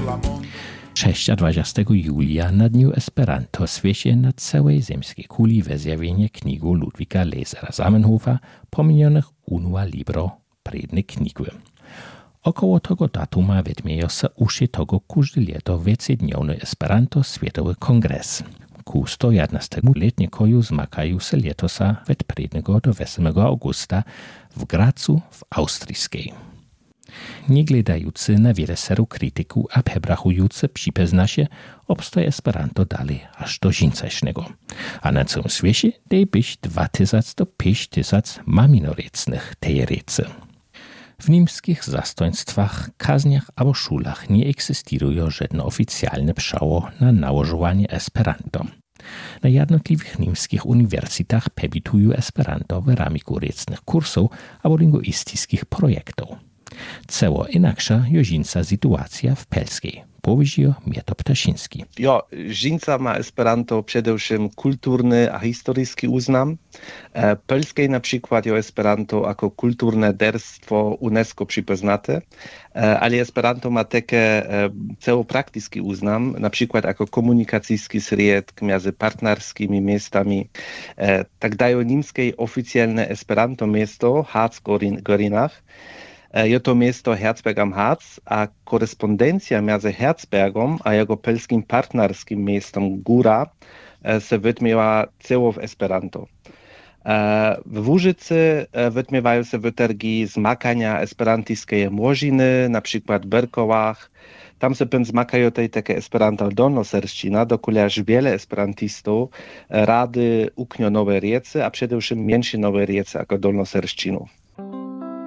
26 julia na Dniu Esperanto świecie na całej ziemskiej kuli we zjawienie knigu Ludwika Lesera Zamenhofa pominionych unua libro predne knigły. Około tego datuma wydmieją się uszy tego każde leto wiecydniowy Esperanto Światowy Kongres. Ku 111-letnikoju zmakają się letosa od 1 do 8 augusta w Gracu w Austrijskiej. Nie gledający na wiele seru krytyku a przebrachujący przypezna się, obstoi Esperanto dalej aż do dzińcaśnego. A na całym świecie dej być 2000 do 5000 maminorecnych tej recy. W niemskich zastoństwach, kazniach albo szulach nie egzystują żadne oficjalne prawo na nałożowanie Esperanto. Na jednotliwych niemskich uniwersytetach pebitują Esperanto w ramiku recnych kursów albo linguistycznych projektów. Ceło inaksza je żinca sytuacja w Pelskiej, powiedział Mieto Ptaszyński. Ja, żinca ma Esperanto przede wszystkim kulturny a historyczny uznam. Pelskiej na przykład je Esperanto jako kulturne derstwo UNESCO przypoznate, ale Esperanto ma takie ceło praktyczny uznam, na przykład jako komunikacyjski środek między partnerskimi miastami. Tak dają niemskiej oficjalne Esperanto miasto Harz-Gorinach. Je to miasto Herzberg am Harz, a korespondencja między Herzbergom a jego pelskim partnerskim miastem Góra se wydmiewa ceło w Esperanto. W Łużycy wydmiewają się wytargi zmakania esperantyjskiej młodziny, na przykład w Berkołach. Tam se zmakają takie Esperanto dolnoserszczyna, dokuleż wiele esperantistów rady uknio nowe riece, a przede wszystkim mniejsze nowe riece jako dolnoserszczynów.